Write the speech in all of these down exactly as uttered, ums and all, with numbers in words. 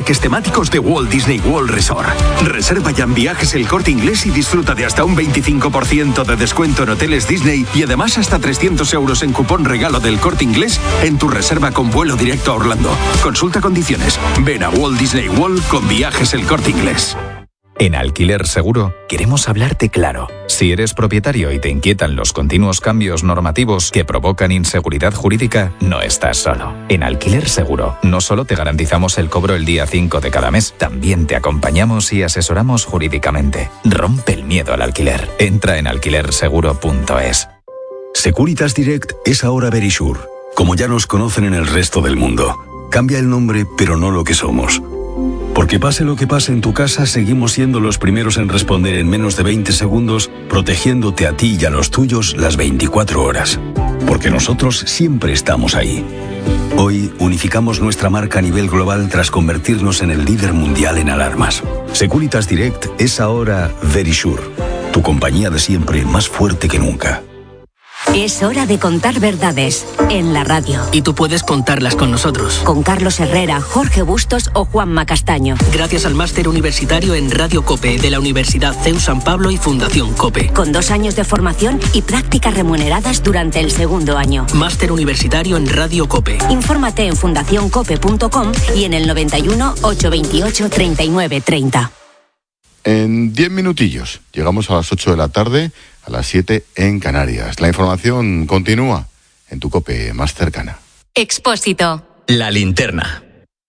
parques temáticos de Walt Disney World Resort. Reserva ya en Viajes El Corte Inglés y disfruta de hasta un veinticinco por ciento de descuento en hoteles Disney y además hasta trescientos euros en cupón regalo del Corte Inglés en tu reserva con vuelo directo a Orlando. Consulta condiciones. Ven a Walt Disney World con Viajes El Corte Inglés. En Alquiler Seguro queremos hablarte claro. Si eres propietario y te inquietan los continuos cambios normativos que provocan inseguridad jurídica, no estás solo. En Alquiler Seguro no solo te garantizamos el cobro el día cinco de cada mes, también te acompañamos y asesoramos jurídicamente. Rompe el miedo al alquiler. Entra en alquiler seguro punto es. Securitas Direct es ahora Verisure, como ya nos conocen en el resto del mundo. Cambia el nombre, pero no lo que somos. Porque pase lo que pase en tu casa, seguimos siendo los primeros en responder en menos de veinte segundos, protegiéndote a ti y a los tuyos las veinticuatro horas. Porque nosotros siempre estamos ahí. Hoy unificamos nuestra marca a nivel global tras convertirnos en el líder mundial en alarmas. Securitas Direct es ahora Verisure, tu compañía de siempre más fuerte que nunca. Es hora de contar verdades en la radio. Y tú puedes contarlas con nosotros. Con Carlos Herrera, Jorge Bustos o Juanma Castaño. Gracias al máster universitario en Radio COPE de la Universidad C E U San Pablo y Fundación COPE. Con dos años de formación y prácticas remuneradas durante el segundo año. Máster universitario en Radio COPE. Infórmate en fundación cope punto com y en el noventa y uno, ochocientos veintiocho, treinta y nueve treinta. En diez minutillos llegamos a las ocho de la tarde, a las siete en Canarias. La información continúa en tu COPE más cercana. Expósito. La linterna.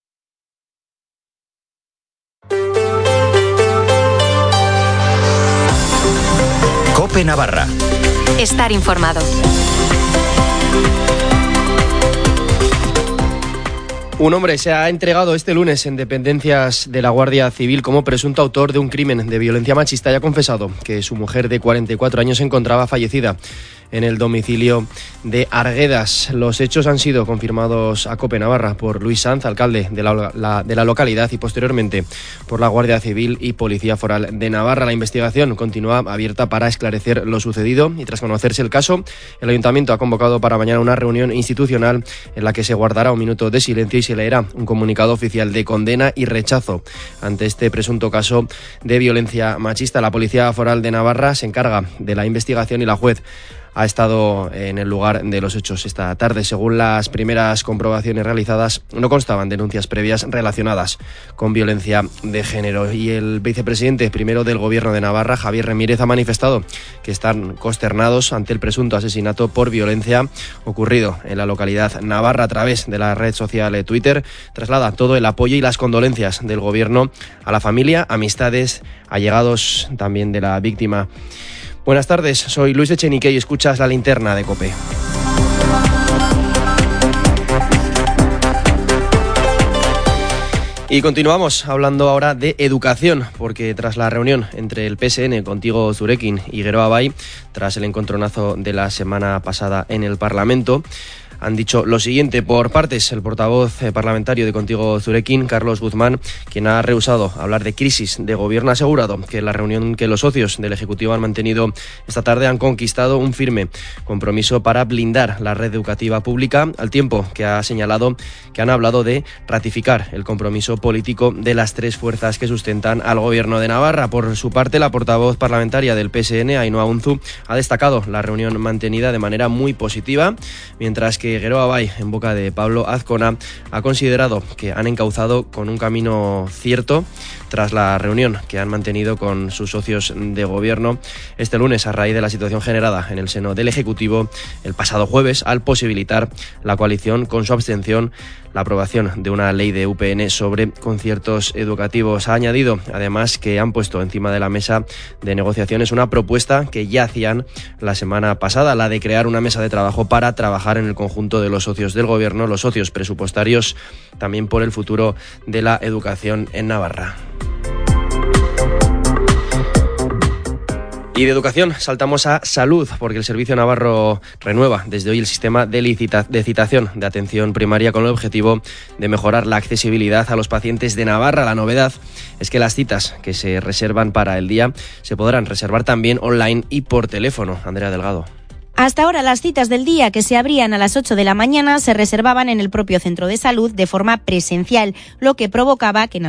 COPE Navarra. Estar informado. Un hombre se ha entregado este lunes en dependencias de la Guardia Civil como presunto autor de un crimen de violencia machista y ha confesado que su mujer de cuarenta y cuatro años se encontraba fallecida en el domicilio de Arguedas. Los hechos han sido confirmados a COPE Navarra por Luis Sanz, alcalde de la, la, de la localidad, y posteriormente por la Guardia Civil y Policía Foral de Navarra. La investigación continúa abierta para esclarecer lo sucedido y tras conocerse el caso, el Ayuntamiento ha convocado para mañana una reunión institucional en la que se guardará un minuto de silencio y se leerá un comunicado oficial de condena y rechazo ante este presunto caso de violencia machista. La Policía Foral de Navarra se encarga de la investigación y la juez ha estado en el lugar de los hechos esta tarde. Según las primeras comprobaciones realizadas, no constaban denuncias previas relacionadas con violencia de género. Y el vicepresidente primero del Gobierno de Navarra, Javier Remírez, ha manifestado que están consternados ante el presunto asesinato por violencia ocurrido en la localidad navarra. A través de la red social Twitter, traslada todo el apoyo y las condolencias del Gobierno a la familia, amistades, allegados también de la víctima. Buenas tardes, soy Luis Echenique y escuchas La Linterna de COPE. Y continuamos hablando ahora de educación, porque tras la reunión entre el P S N, Contigo Zurekin y Geroa Bai, tras el encontronazo de la semana pasada en el Parlamento, han dicho lo siguiente por partes. El portavoz parlamentario de Contigo Zurekin, Carlos Guzmán, quien ha rehusado hablar de crisis de gobierno, ha asegurado que la reunión que los socios del Ejecutivo han mantenido esta tarde han conquistado un firme compromiso para blindar la red educativa pública, al tiempo que ha señalado que han hablado de ratificar el compromiso político de las tres fuerzas que sustentan al Gobierno de Navarra. Por su parte, la portavoz parlamentaria del P S N, Ainhoa Unzu, ha destacado la reunión mantenida de manera muy positiva, mientras que Geroa Bai, en boca de Pablo Azcona, ha considerado que han encauzado con un camino cierto tras la reunión que han mantenido con sus socios de gobierno este lunes a raíz de la situación generada en el seno del Ejecutivo el pasado jueves, al posibilitar la coalición con su abstención la aprobación de una ley de U P N sobre conciertos educativos. Ha añadido además que han puesto encima de la mesa de negociaciones una propuesta que ya hacían la semana pasada, la de crear una mesa de trabajo para trabajar en el conjunto de los socios del gobierno, los socios presupuestarios, también por el futuro de la educación en Navarra. Y de educación saltamos a salud, porque el Servicio Navarro renueva desde hoy el sistema de, licita- de citación de atención primaria con el objetivo de mejorar la accesibilidad a los pacientes de Navarra. La novedad es que las citas que se reservan para el día se podrán reservar también online y por teléfono. Andrea Delgado. Hasta ahora las citas del día, que se abrían a las ocho de la mañana, se reservaban en el propio centro de salud de forma presencial, lo que provocaba que en